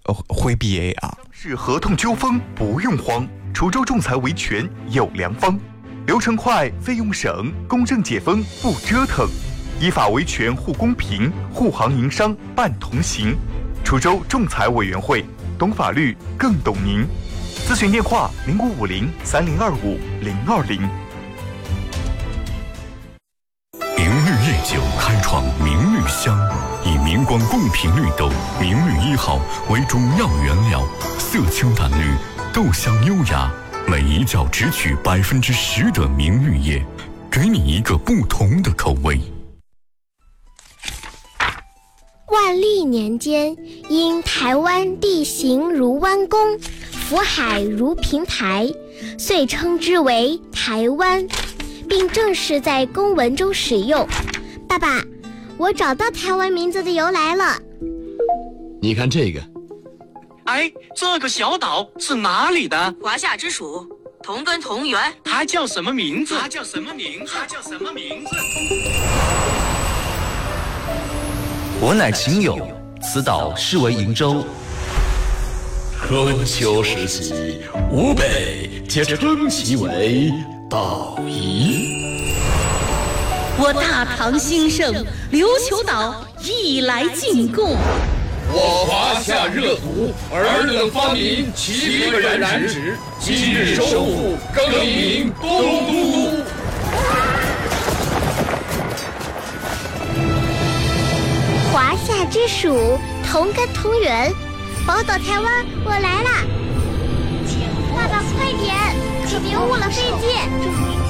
回避 A 啊。 是合同纠纷不用慌，滁州仲裁维权有良方，流程快，费用省，公正解纷不折腾，依法维权护公平，护行营商伴同行。滁州仲裁委员会，懂法律更懂您。咨询电话05503025-020。 明绿夜酒开创明绿香，以明光贡品绿豆明绿1号为主要原料，色清淡绿，豆香优雅，每一角只取10%的明绿叶，给你一个不同的口味。 万历年间，因台湾地形如弯弓，福海如平台，遂称之为台湾，并正式在公文中使用。爸爸，我找到台湾名字的由来了。 你看这个， 哎，这个小岛是哪里的？ 华夏之属，同根同源。 它叫什么名字？ 我乃秦俑，此岛是为瀛洲。 春秋时期，吴北皆称其为岛夷。 我大唐兴盛，琉球岛亦来进贡。 我华夏热土，尔等发明齐可染指，今日收复，更名东都。 华夏之属，同根同源，宝岛台湾，我来啦！爸爸快点，可别误了飞机。